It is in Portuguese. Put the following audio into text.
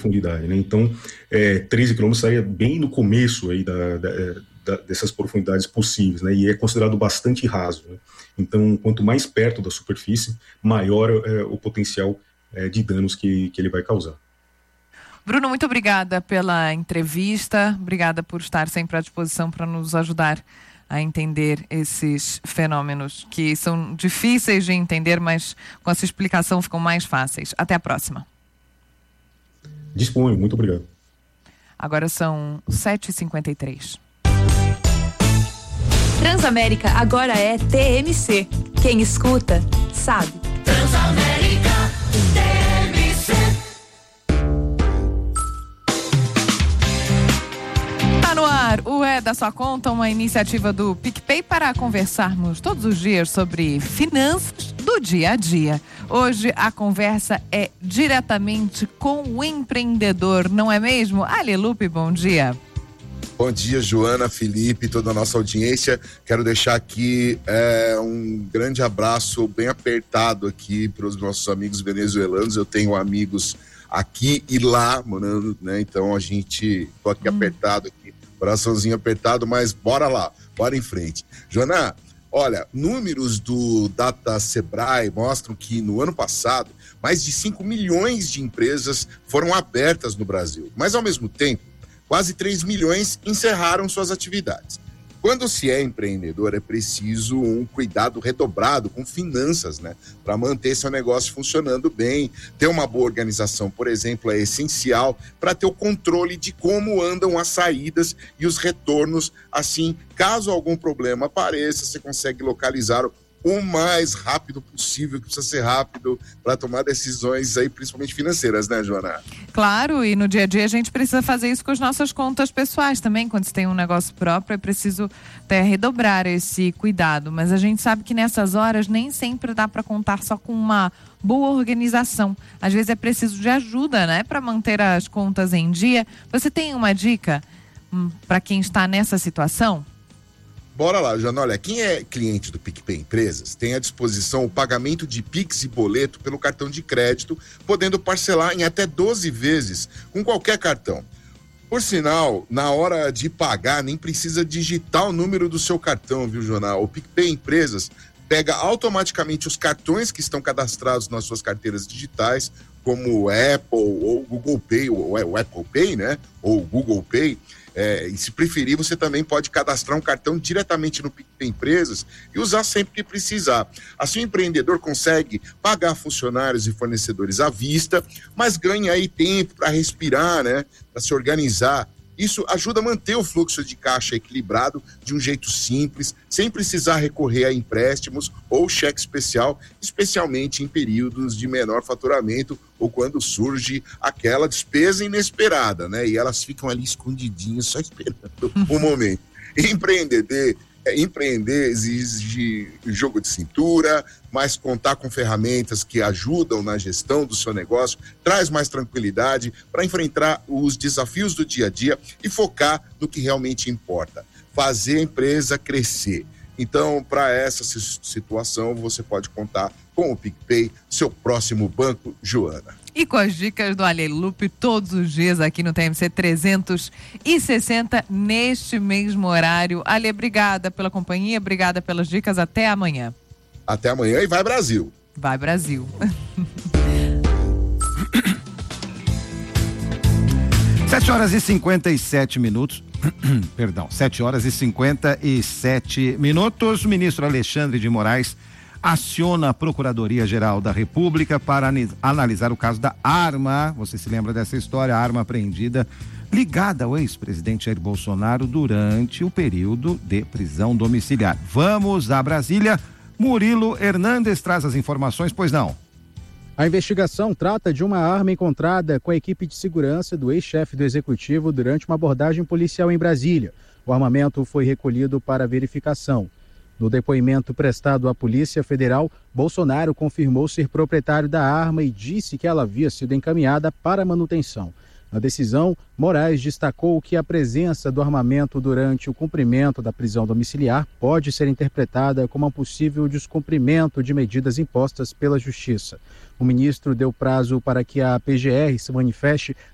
profundidade, né? Então, 13 quilômetros estaria bem no começo aí dessas profundidades possíveis, né? E é considerado bastante raso, né? Então, quanto mais perto da superfície, maior o potencial de danos que ele vai causar. Bruno, muito obrigada pela entrevista, obrigada por estar sempre à disposição para nos ajudar a entender esses fenômenos que são difíceis de entender, mas com essa explicação ficam mais fáceis. Até a próxima. Disponho, muito obrigado. Agora são 7h53. Transamérica agora é TMC. Quem escuta, sabe. Transamérica TMC. Tá no ar o É da Sua Conta, uma iniciativa do PicPay para conversarmos todos os dias sobre finanças do dia a dia. Hoje a conversa é diretamente com o empreendedor, não é mesmo? Ali Lupe, bom dia. Bom dia, Joana, Felipe, toda a nossa audiência. Quero deixar aqui um grande abraço bem apertado aqui para os nossos amigos venezuelanos. Eu tenho amigos aqui e lá, morando, né? Então tô aqui apertado aqui, coraçãozinho apertado, mas bora lá, bora em frente. Joana, olha, números do Data Sebrae mostram que no ano passado mais de 5 milhões de empresas foram abertas no Brasil, mas ao mesmo tempo quase 3 milhões encerraram suas atividades. Quando se é empreendedor, é preciso um cuidado redobrado com finanças, né? Para manter seu negócio funcionando bem. Ter uma boa organização, por exemplo, é essencial para ter o controle de como andam as saídas e os retornos. Assim, caso algum problema apareça, você consegue localizar o mais rápido possível, que precisa ser rápido para tomar decisões aí, principalmente financeiras, né, Joana? Claro, e no dia a dia a gente precisa fazer isso com as nossas contas pessoais também. Quando você tem um negócio próprio, é preciso até redobrar esse cuidado. Mas a gente sabe que nessas horas nem sempre dá para contar só com uma boa organização. Às vezes é preciso de ajuda, né, para manter as contas em dia. Você tem uma dica para quem está nessa situação? Bora lá, Joana. Olha, quem é cliente do PicPay Empresas tem à disposição o pagamento de Pix e boleto pelo cartão de crédito, podendo parcelar em até 12 vezes com qualquer cartão. Por sinal, na hora de pagar, nem precisa digitar o número do seu cartão, viu, Joana? O PicPay Empresas pega automaticamente os cartões que estão cadastrados nas suas carteiras digitais, como o Apple ou o Google Pay, o Apple Pay, né? Ou o Google Pay. E se preferir, você também pode cadastrar um cartão diretamente no PicPay Empresas e usar sempre que precisar. Assim, o empreendedor consegue pagar funcionários e fornecedores à vista, mas ganha aí tempo para respirar, né? Para se organizar. Isso ajuda a manter o fluxo de caixa equilibrado de um jeito simples, sem precisar recorrer a empréstimos ou cheque especial, especialmente em períodos de menor faturamento ou quando surge aquela despesa inesperada, né? E elas ficam ali escondidinhas, só esperando o momento. Empreender exige jogo de cintura, mas contar com ferramentas que ajudam na gestão do seu negócio traz mais tranquilidade para enfrentar os desafios do dia a dia e focar no que realmente importa, fazer a empresa crescer. Então, para essa situação, você pode contar com o PicPay, seu próximo banco, Joana. E com as dicas do Ali Lupe todos os dias aqui no TMC 360, neste mesmo horário. Ali, obrigada pela companhia, obrigada pelas dicas. Até amanhã. Até amanhã e vai Brasil. Vai Brasil. 7h57. Perdão, 7h57. O ministro Alexandre de Moraes aciona a Procuradoria-Geral da República para analisar o caso da arma. Você se lembra dessa história? A arma apreendida ligada ao ex-presidente Jair Bolsonaro durante o período de prisão domiciliar. Vamos a Brasília. Murilo Hernandes traz as informações, pois não? A investigação trata de uma arma encontrada com a equipe de segurança do ex-chefe do Executivo durante uma abordagem policial em Brasília. O armamento foi recolhido para verificação. No depoimento prestado à Polícia Federal, Bolsonaro confirmou ser proprietário da arma e disse que ela havia sido encaminhada para manutenção. Na decisão, Moraes destacou que a presença do armamento durante o cumprimento da prisão domiciliar pode ser interpretada como um possível descumprimento de medidas impostas pela Justiça. O ministro deu prazo para que a PGR se manifeste